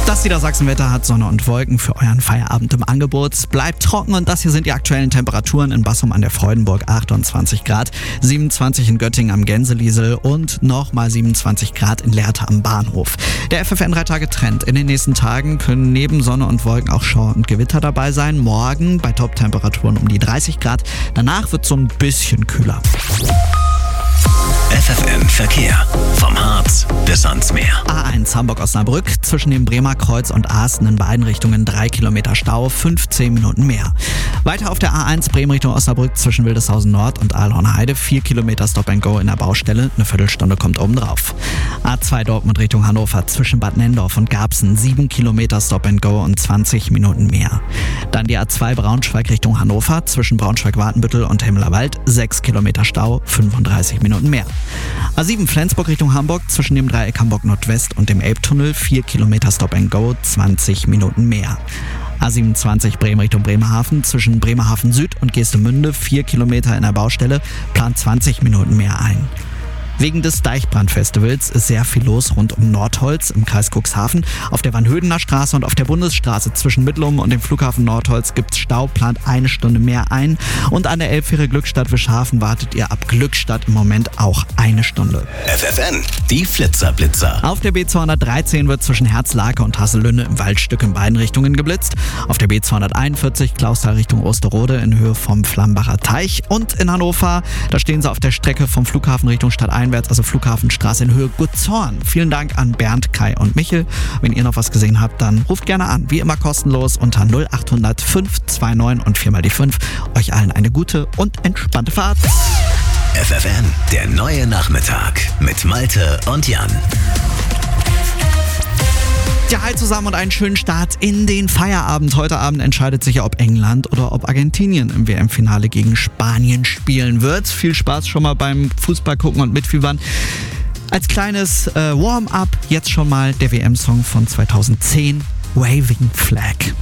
Das Niedersachsenwetter hat Sonne und Wolken für euren Feierabend im Angebot. Bleibt trocken und das hier sind die aktuellen Temperaturen in Bassum an der Freudenburg, 28 Grad, 27 in Göttingen am Gänseliesel und nochmal 27 Grad in Lehrte am Bahnhof. Der FFN 3-Tage-Trend. In den nächsten Tagen können neben Sonne und Wolken auch Schauer und Gewitter dabei sein. Morgen bei Top-Temperaturen um die 30 Grad. Danach wird es so ein bisschen kühler. FFN Verkehr. Vom Harz bis ans Meer. A1 Hamburg-Osnabrück, zwischen dem Bremer Kreuz und Asten in beiden Richtungen 3 Kilometer Stau, 15 Minuten mehr. Weiter auf der A1 Bremen Richtung Osnabrück zwischen Wildeshausen Nord und Aalhorn-Heide 4 Kilometer Stop and Go in der Baustelle, eine Viertelstunde kommt oben drauf. A2 Dortmund Richtung Hannover zwischen Bad Nendorf und Garbsen 7 Kilometer Stop and Go und 20 Minuten mehr. Dann die A2 Braunschweig Richtung Hannover zwischen Braunschweig-Wartenbüttel und Hemmerlerwald 6 Kilometer Stau, 35 Minuten mehr. A7 Flensburg Richtung Hamburg zwischen dem Dreieck Hamburg Nordwest und dem Elbtunnel 4 Kilometer Stop and Go, 20 Minuten mehr. A27 Bremen Richtung Bremerhaven zwischen Bremerhaven Süd und Geestemünde 4 Kilometer in der Baustelle, plant 20 Minuten mehr ein. Wegen des Deichbrandfestivals ist sehr viel los rund um Nordholz im Kreis Cuxhaven. Auf der Vanhödener Straße und auf der Bundesstraße zwischen Mittlum und dem Flughafen Nordholz gibt's Stau, plant 1 Stunde mehr ein. Und an der Elbfähre Glückstadt-Wischhafen wartet ihr ab Glückstadt im Moment auch 1 Stunde. FFN, die Flitzer-Blitzer. Auf der B213 wird zwischen Herzlake und Hasselünne im Waldstück in beiden Richtungen geblitzt. Auf der B241 Clausthal Richtung Osterode in Höhe vom Flambacher Teich. Und in Hannover, da stehen sie auf der Strecke vom Flughafen Richtung Stadteinwärts, also Flughafenstraße in Höhe Gutzhorn. Vielen Dank an Bernd, Kai und Michel. Wenn ihr noch was gesehen habt, dann ruft gerne an. Wie immer kostenlos unter 0800 529 und 4 mal die 5. Euch allen eine gute und entspannte Fahrt. FFN, der neue Nachmittag mit Malte und Jan. Ja, hi zusammen und einen schönen Start in den Feierabend. Heute Abend entscheidet sich ja, ob England oder ob Argentinien im WM-Finale gegen Spanien spielen wird. Viel Spaß schon mal beim Fußball gucken und mitfiebern. Als kleines Warm-up jetzt schon mal der WM-Song von 2010, Waving Flag.